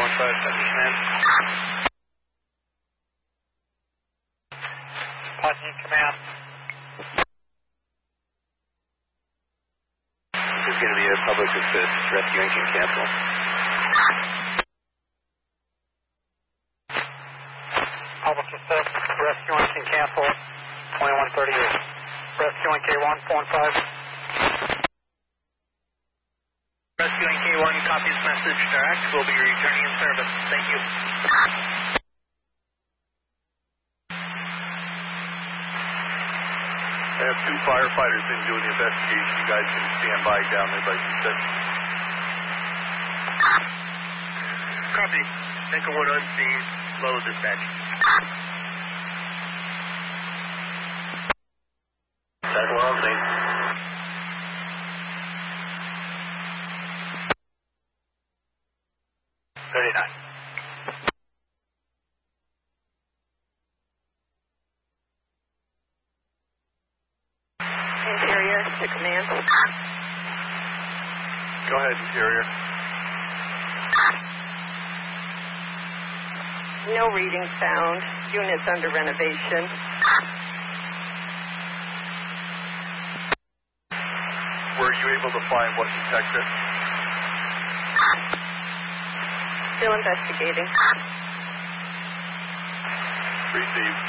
Command. Apache Command. This is going to be a public assist. Rescue engine cancel. Public assist. Rescue engine cancel. 2138. Rescue NK1, 415. Rescue NK1 copies message direct. We'll be returning in service. Thank you. I have 2 firefighters in doing the investigation. You guys can stand by down there like you said. Copy. Echo 1 on scene. Low dispatch. Echo 1 on scene. Interior to command. Go ahead, Interior. No readings found. Units under renovation. Were you able to find what detected? Still investigating. Received.